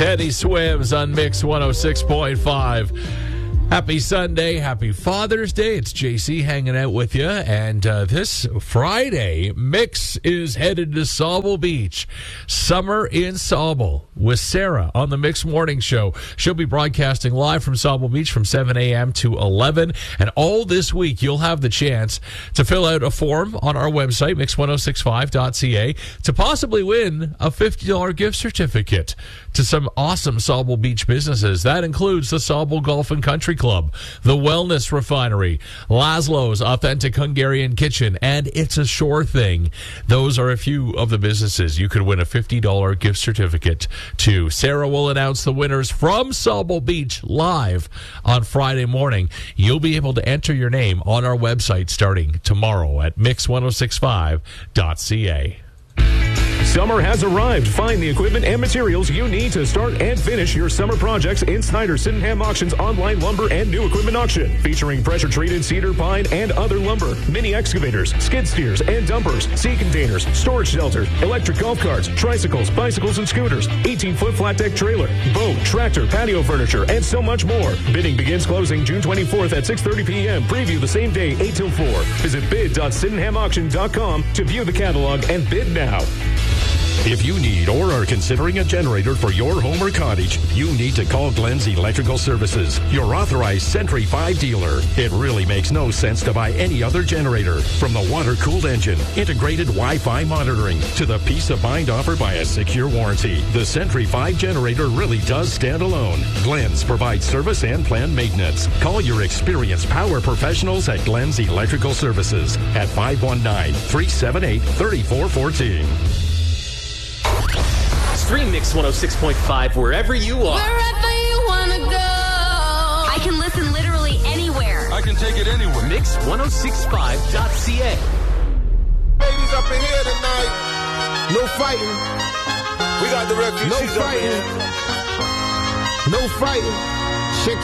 Teddy Swims on Mix 106.5. Happy Sunday. Happy Father's Day. It's JC hanging out with you. And this Friday, Mix is headed to Sauble Beach. Summer in Sauble with Sarah on the Mix Morning Show. She'll be broadcasting live from Sauble Beach from 7 a.m. to 11. And all this week, you'll have the chance to fill out a form on our website, mix1065.ca, to possibly win a $50 gift certificate to some awesome Sauble Beach businesses. That includes the Sauble Golf and Country Club, the Wellness Refinery, Laszlo's Authentic Hungarian Kitchen, and It's a Sure Thing. Those are a few of the businesses you could win a $50 gift certificate to. Sarah will announce the winners from Sauble Beach live on Friday morning. You'll be able to enter your name on our website starting tomorrow at mix1065.ca. Summer has arrived. Find the equipment and materials you need to start and finish your summer projects in Snyder Sydenham Auction's online lumber and new equipment auction, featuring pressure-treated cedar, pine, and other lumber, mini excavators, skid steers and dumpers, sea containers, storage shelters, electric golf carts, tricycles, bicycles, and scooters, 18-foot flat deck trailer, boat, tractor, patio furniture, and so much more. Bidding begins closing June 24th at 6:30 p.m. Preview the same day, 8 till 4. Visit bid.sydenhamauction.com to view the catalog and bid now. If you need or are considering a generator for your home or cottage, you need to call Glenn's Electrical Services, your authorized Sentry 5 dealer. It really makes no sense to buy any other generator. From the water-cooled engine, integrated Wi-Fi monitoring, to the peace of mind offered by a secure warranty, the Sentry 5 generator really does stand alone. Glenn's provides service and planned maintenance. Call your experienced power professionals at Glenn's Electrical Services at 519-378-3414. Stream Mix 106.5 wherever you are. Wherever you want to go. I can listen literally anywhere. I can take it anywhere. Mix1065.ca. Ladies up in here tonight. No fighting. We got the refugees No up in fighting. here. No fighting.